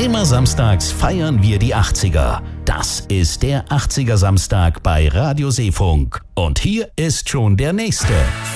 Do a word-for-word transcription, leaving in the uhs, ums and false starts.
Immer samstags feiern wir die achtziger. Das ist der achtziger Samstag bei Radio Seefunk. Und hier ist schon der nächste.